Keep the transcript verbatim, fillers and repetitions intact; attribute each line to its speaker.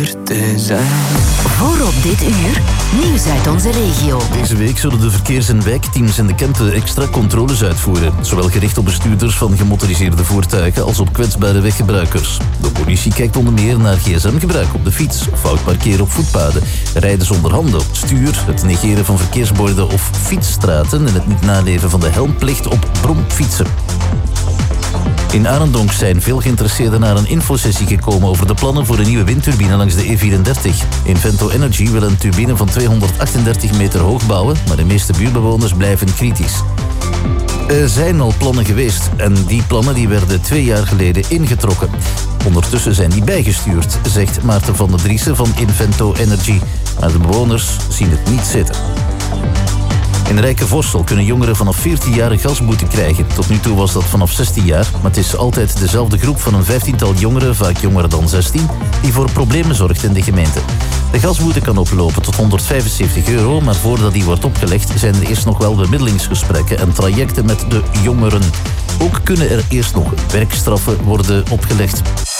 Speaker 1: te zijn.
Speaker 2: Voorop dit uur, nieuws uit onze regio.
Speaker 3: Deze week zullen de verkeers- en wijkteams in de Kempen extra controles uitvoeren. Zowel gericht op bestuurders van gemotoriseerde voertuigen als op kwetsbare weggebruikers. De politie kijkt onder meer naar gsm-gebruik op de fiets, fout parkeren op voetpaden, rijden zonder handen op het stuur, het negeren van verkeersborden of fietsstraten en het niet naleven van de helmplicht op bromfietsen. In Arendonk zijn veel geïnteresseerden naar een infosessie gekomen over de plannen voor een nieuwe windturbine langs de E vierendertig. Invento Energy wil een turbine van tweehonderdachtendertig meter hoog bouwen, maar de meeste buurtbewoners blijven kritisch. Er zijn al plannen geweest en die plannen die werden twee jaar geleden ingetrokken. Ondertussen zijn die bijgestuurd, zegt Maarten van der Driessen van Invento Energy. Maar de bewoners zien het niet zitten. In Rijkenvorsel kunnen jongeren vanaf veertien jaar een gasboete krijgen. Tot nu toe was dat vanaf zestien jaar, maar het is altijd dezelfde groep van een vijftiental jongeren, vaak jonger dan zestien, die voor problemen zorgt in de gemeente. De gasboete kan oplopen tot honderdvijfenzeventig euro, maar voordat die wordt opgelegd zijn er eerst nog wel bemiddelingsgesprekken en trajecten met de jongeren. Ook kunnen er eerst nog werkstraffen worden opgelegd.